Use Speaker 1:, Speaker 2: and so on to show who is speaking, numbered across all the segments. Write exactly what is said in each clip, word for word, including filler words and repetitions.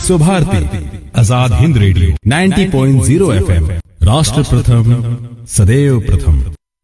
Speaker 1: Subharti Azad Hind radio नब्बे point शून्य FM, राष्ट्र प्रथम सदैव प्रथम।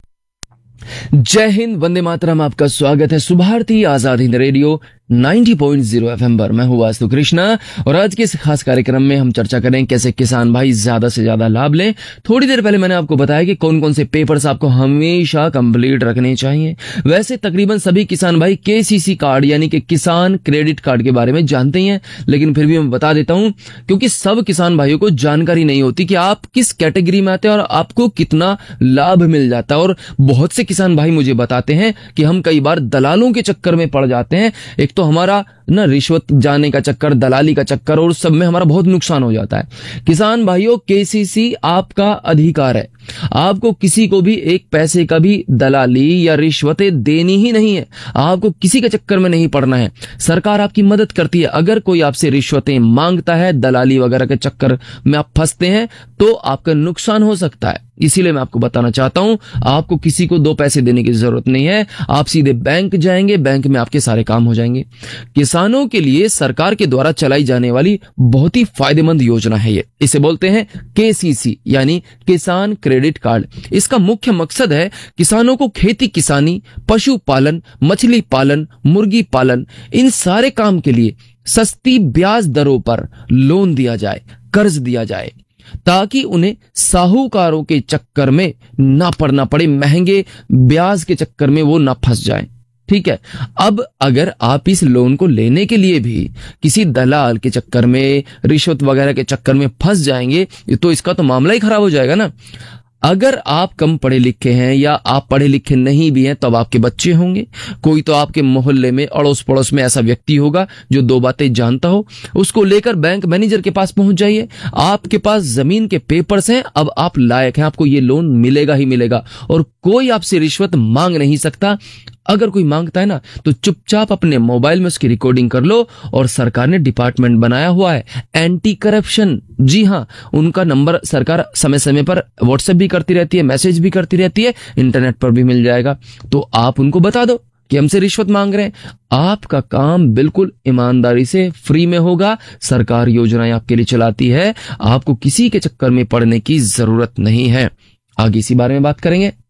Speaker 2: जय हिंद, वंदे मातरम। आपका स्वागत है सुभारती आजाद हिंद रेडियो नब्बे पॉइंट शून्य एफएम पर। मैं हूं वास्तु कृष्णा और आज के इस खास कार्यक्रम में हम चर्चा करें कैसे किसान भाई ज्यादा से ज्यादा लाभ लें। थोड़ी देर पहले मैंने आपको बताया कि कौन कौन से पेपर्स आपको हमेशा कंप्लीट रखने चाहिए। वैसे तकरीबन सभी किसान भाई केसीसी कार्ड यानी कि किसान क्रेडिट कार्ड के बारे में जानते ही हैं, लेकिन फिर भी मैं बता देता हूं क्योंकि सब किसान भाइयों को जानकारी नहीं होती कि आप किस कैटेगरी में आते हैं और आपको कितना लाभ मिल जाता है। और बहुत से किसान भाई मुझे बताते हैं कि हम कई बार दलालों के चक्कर में पड़ जाते हैं। एक तो हमारा ना रिश्वत जाने का चक्कर, दलाली का चक्कर, और सब में हमारा बहुत नुकसान हो जाता है। किसान भाइयों, केसीसी आपका अधिकार है। आपको किसी को भी एक पैसे का भी दलाली या रिश्वतें देनी ही नहीं है। आपको किसी के चक्कर में नहीं पड़ना है। सरकार आपकी मदद करती है। अगर कोई आपसे रिश्वतें मांगता है, दलाली वगैरह के चक्कर में आप फंसते हैं तो आपका नुकसान हो सकता है। इसीलिए मैं आपको बताना चाहता हूं, आपको किसी को दो पैसे देने की जरूरत नहीं है। आप सीधे बैंक जाएंगे, बैंक में आपके सारे काम हो जाएंगे। किसानों के लिए सरकार के द्वारा चलाई जाने वाली बहुत ही फायदेमंद योजना है ये। इसे बोलते हैं केसीसी यानी किसान क्रेडिट कार्ड। इसका मुख्य मकसद है किसानों को खेती किसानी, पशुपालन, मछली पालन, मुर्गी पालन, इन सारे काम के लिए सस्ती ब्याज दरों पर लोन दिया जाए, कर्ज दिया जाए, ताकि उन्हें साहूकारों के चक्कर में ना पड़ना पड़े, महंगे ब्याज के चक्कर में वो ना फंस जाएं। ठीक है। अब अगर आप इस लोन को लेने के लिए भी किसी दलाल के चक्कर में, रिश्वत वगैरह के चक्कर में फंस जाएंगे तो इसका तो मामला ही खराब हो जाएगा ना। अगर आप कम पढ़े लिखे हैं या आप पढ़े लिखे नहीं भी हैं, तब आपके बच्चे होंगे, कोई तो आपके मोहल्ले में, अड़ोस पड़ोस में ऐसा व्यक्ति होगा जो दो बातें जानता हो, उसको लेकर बैंक मैनेजर के पास पहुंच जाइए। आपके पास जमीन के पेपर्स हैं, अब आप लायक हैं, आपको ये लोन मिलेगा ही मिलेगा और कोई आपसे रिश्वत मांग नहीं सकता। अगर कोई मांगता है ना तो चुपचाप अपने मोबाइल में उसकी रिकॉर्डिंग कर लो। और सरकार ने डिपार्टमेंट बनाया हुआ है एंटी करप्शन। जी हां, उनका नंबर सरकार समय समय पर व्हाट्सएप भी करती रहती है, मैसेज भी करती रहती है, इंटरनेट पर भी मिल जाएगा। तो आप उनको बता दो कि हमसे रिश्वत मांग रहे हैं। आपका काम बिल्कुल ईमानदारी से फ्री में होगा। सरकार योजनाएं आपके लिए चलाती है, आपको किसी के चक्कर में पड़ने की जरूरत नहीं है। आगे इसी बारे में बात करेंगे।